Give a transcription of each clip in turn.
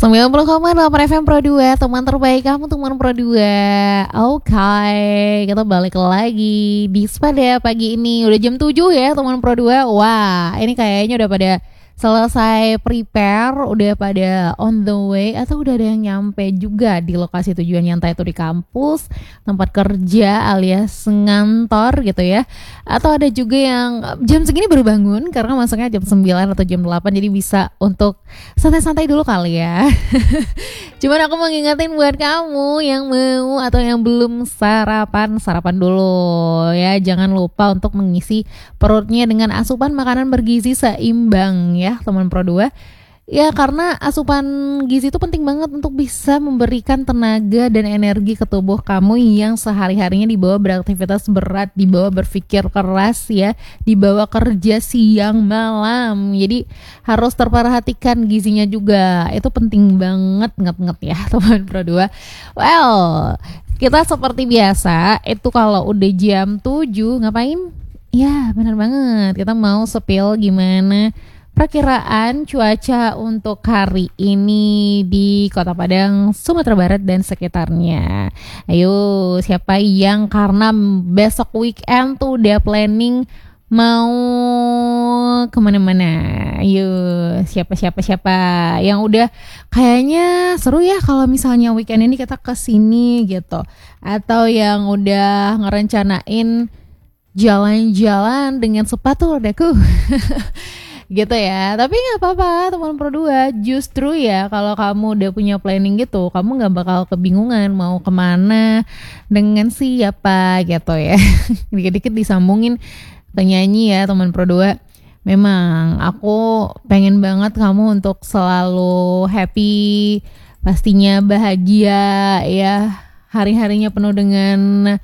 90,8 FM Pro 2, teman terbaik kamu, teman Pro 2. Oke, kita balik lagi di Spada pagi ini. Udah jam 7 ya teman Pro 2. Wah, ini kayaknya udah pada selesai prepare, udah pada on the way, atau udah ada yang nyampe juga di lokasi tujuannya, entah itu di kampus, tempat kerja alias ngantor gitu ya. Atau ada juga yang jam segini baru bangun karena masuknya jam 9 atau jam 8, jadi bisa untuk santai-santai dulu kali ya. Cuman aku mau ngingetin buat kamu yang mau atau yang belum sarapan dulu ya. Jangan lupa untuk mengisi perutnya dengan asupan makanan bergizi seimbang ya teman Pro 2. Ya, karena asupan gizi itu penting banget untuk bisa memberikan tenaga dan energi ke tubuh kamu yang sehari-harinya dibawa beraktivitas berat, dibawa berpikir keras ya, dibawa kerja siang malam. Jadi harus terperhatikan gizinya juga. Itu penting banget ya teman Pro 2. Well, kita seperti biasa itu kalau udah jam 7 ngapain? Ya, benar banget. Kita mau spill gimana perkiraan cuaca untuk hari ini di Kota Padang, Sumatera Barat dan sekitarnya. Ayo, siapa yang karena besok weekend tuh udah planning mau kemana-mana? Ayo, siapa yang udah kayaknya seru ya kalau misalnya weekend ini kita kesini gitu. Atau yang udah ngerencanain jalan-jalan dengan sepatu rodaku. Gitu ya, tapi nggak apa-apa teman Pro 2. Justru ya kalau kamu udah punya planning gitu, kamu nggak bakal kebingungan mau kemana, dengan siapa gitu ya. Dikit-dikit disambungin penyanyi ya teman Pro 2. Memang aku pengen banget kamu untuk selalu happy, pastinya bahagia ya, hari-harinya penuh dengan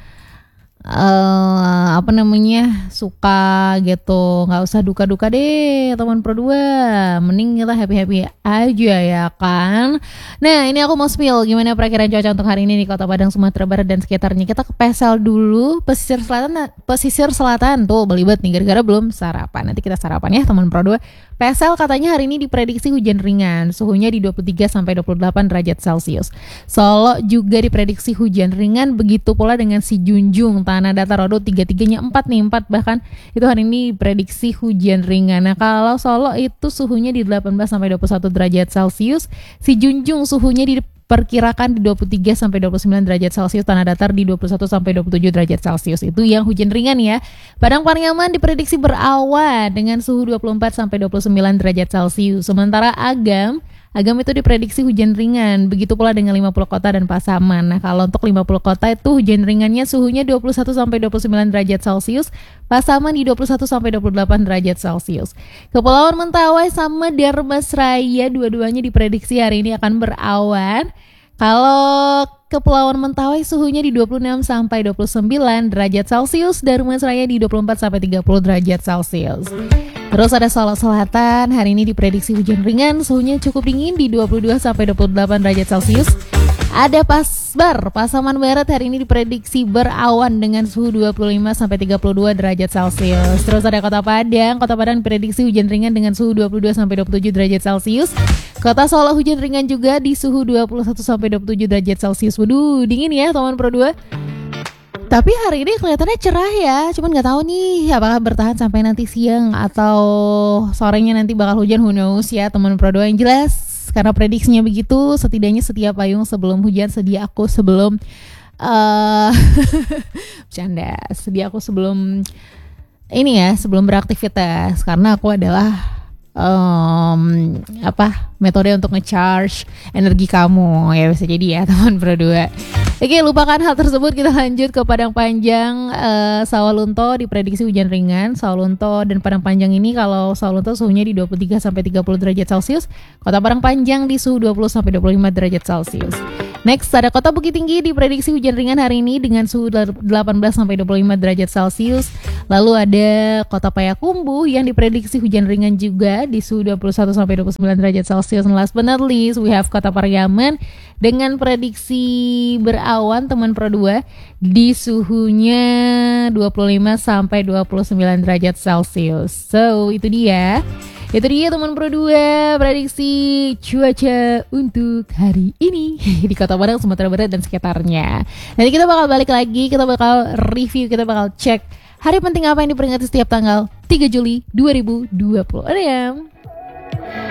suka gitu. Nggak usah duka-duka deh teman Pro 2, mending kita happy-happy aja ya kan. Nah, ini aku mau spill gimana perakiraan cuaca untuk hari ini di Kota Padang, Sumatera Barat dan sekitarnya. Kita ke Pesel dulu, pesisir selatan tuh belibet nih gara-gara belum sarapan. Nanti kita sarapan ya teman Pro 2. Pesel katanya hari ini diprediksi hujan ringan, suhunya di 23-28 derajat Celcius. Solo juga diprediksi hujan ringan, begitu pula dengan Sijunjung, Tanah Datar, Rodo, 3-3-nya 4 bahkan itu hari ini prediksi hujan ringan. Nah, kalau Solo itu suhunya di 18-21 derajat Celcius, Sijunjung suhunya diperkirakan di 23-29 derajat Celcius, Tanah Datar di 21-27 derajat Celcius. Itu yang hujan ringan ya. Padang Pariaman diprediksi berawan dengan suhu 24-29 derajat Celcius. Sementara Agam itu diprediksi hujan ringan, begitu pula dengan 50 kota dan Pasaman. Nah, kalau untuk 50 kota itu hujan ringannya suhunya 21-29 derajat Celcius, Pasaman di 21-28 derajat Celcius. Kepulauan Mentawai sama Darmasraya dua-duanya diprediksi hari ini akan berawan. Kalau Kepulauan Mentawai suhunya di 26-29 derajat Celcius, Darmasraya di 24-30 derajat Celcius. Terus ada Solo Selatan, hari ini diprediksi hujan ringan, suhunya cukup dingin di 22-28 derajat Celcius. Ada Pasaman Barat, hari ini diprediksi berawan dengan suhu 25-32 derajat Celcius. Terus ada Kota Padang diprediksi hujan ringan dengan suhu 22-27 derajat Celcius. Kota Solo hujan ringan juga di suhu 21-27 derajat Celcius. Waduh, dingin ya teman Pro 2. Tapi hari ini kelihatannya cerah ya, cuman nggak tahu nih apakah bertahan sampai nanti siang atau sorenya nanti bakal hujan, who knows ya teman Pro 2. Yang jelas karena prediksinya begitu, setidaknya setiap payung sebelum hujan sedia aku sebelum sebelum beraktivitas, karena aku adalah metode untuk nge-charge energi kamu ya, bisa jadi ya teman Pro 2. Oke, lupakan hal tersebut, kita lanjut ke Padang Panjang. Sawalunto diprediksi hujan ringan. Sawalunto dan Padang Panjang ini, kalau Sawalunto suhunya di 23-30 derajat Celcius, Kota Padang Panjang di suhu 20-25 derajat Celcius. Next, ada Kota Bukit Tinggi diprediksi hujan ringan hari ini dengan suhu 18-25 derajat Celcius. Lalu ada Kota Payakumbuh yang diprediksi hujan ringan juga di suhu 21-29 derajat Celcius. And last but not least, we have Kota Pariaman dengan prediksi berawan teman Pro 2 di suhunya 25-29 derajat Celcius. So, itu dia Itu dia teman Pro 2, prediksi cuaca untuk hari ini di Kota Padang, Sumatera Barat dan sekitarnya. Nanti kita bakal balik lagi, kita bakal review, kita bakal cek hari penting apa yang diperingati setiap tanggal 3 Juli 2020. Ada ya?